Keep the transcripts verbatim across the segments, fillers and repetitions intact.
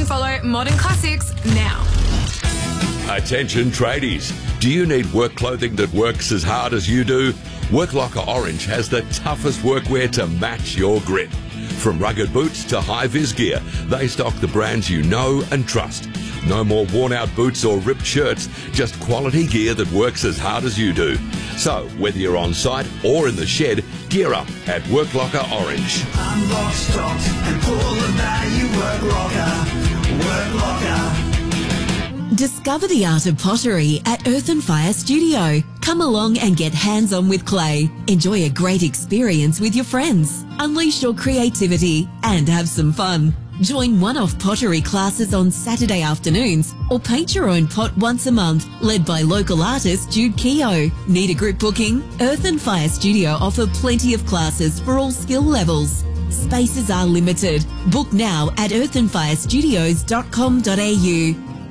and follow Modern Classics now. Attention tradies. Do you need work clothing that works as hard as you do? Worklocker Orange has the toughest workwear to match your grit. From rugged boots to high-vis gear, they stock the brands you know and trust. No more worn-out boots or ripped shirts, just quality gear that works as hard as you do. So, whether you're on site or in the shed, gear up at Worklocker Orange. Unlock, stocked, and pull the value. Worklocker, Worklocker. Discover the art of pottery at Earth and Fire Studio. Come along and get hands-on with clay. Enjoy a great experience with your friends. Unleash your creativity and have some fun. Join one-off pottery classes on Saturday afternoons or paint your own pot once a month, led by local artist Jude Keogh. Need a group booking? Earth and Fire Studio offer plenty of classes for all skill levels. Spaces are limited. Book now at earth and fire studios dot com dot a u.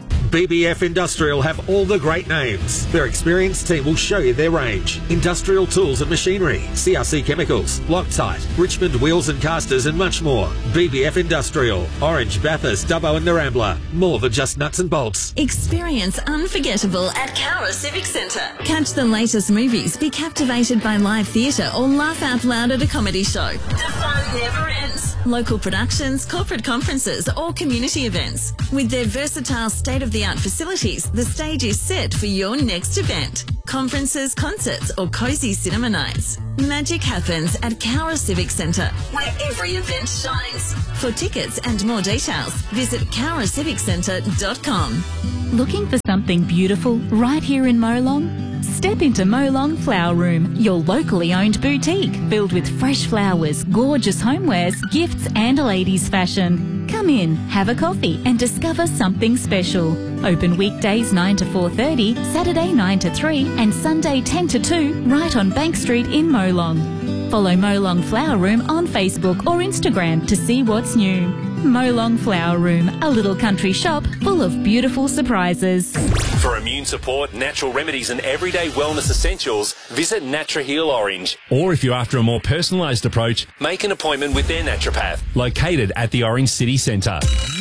B B F Industrial have all the great names. Their experienced team will show you their range. Industrial tools and machinery, C R C chemicals, Loctite, Richmond wheels and casters and much more. B B F Industrial, Orange, Bathurst, Dubbo and Narambla. More than just nuts and bolts. Experience unforgettable at Cowra Civic Centre. Catch the latest movies, be captivated by live theatre or laugh out loud at a comedy show. The fun never ends. Local productions, corporate conferences or community events. With their versatile state-of-the-art facilities, the stage is set for your next event. Conferences, concerts or cosy cinema nights. Magic happens at Cowra Civic Centre, where every event shines. For tickets and more details, visit cowra civic centre dot com. Looking for something beautiful right here in Molong? Step into Molong Flower Room, your locally owned boutique filled with fresh flowers, gorgeous homewares, gifts and ladies' fashion. Come in, have a coffee and discover something special. Open weekdays nine to four thirty, Saturday nine to three and Sunday ten to two right on Bank Street in Molong. Follow Molong Flower Room on Facebook or Instagram to see what's new. Molong Flower Room, a little country shop full of beautiful surprises. For immune support, natural remedies and everyday wellness essentials, visit NatraHeal Orange. Or if you're after a more personalised approach, make an appointment with their naturopath. Located at the Orange City Centre.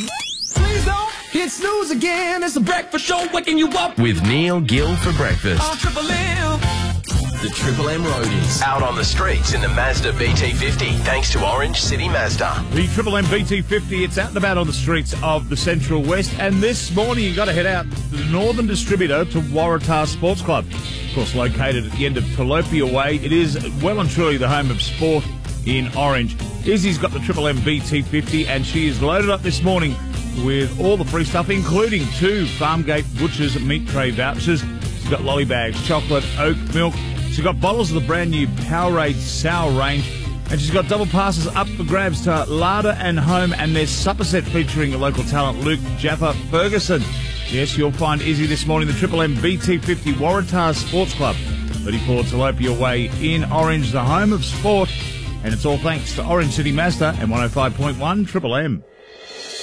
Please don't hit snooze again. It's a breakfast show waking you up. With Neil Gill for breakfast. On Triple M. The Triple M Roadies. Out on the streets in the Mazda B T fifty, thanks to Orange City Mazda. The Triple M B T fifty, it's out and about on the streets of the Central West. And this morning you've got to head out to the Northern Distributor to Waratah Sports Club. Of course, located at the end of Tilapia Way. It is well and truly the home of sport in Orange. Izzy's got the Triple M B T fifty and she is loaded up this morning with all the free stuff, including two Farmgate Butchers meat tray vouchers. She's got lolly bags, chocolate, oat milk. She's got bottles of the brand new Powerade Sour range. And she's got double passes up for grabs to Larder and Home and their supper set featuring the local talent Luke Jaffa Ferguson. Yes, you'll find Izzy this morning, the Triple M B T fifty Waratah Sports Club, thirty-four Tilapia Way in Orange, the home of sport. And it's all thanks to Orange City Mazda and one oh five point one Triple M.